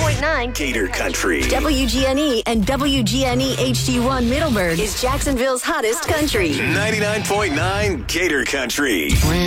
99.9 Gator Country. WGNE and WGNE HD1 Middleburg is Jacksonville's hottest country. 99.9 Gator Country.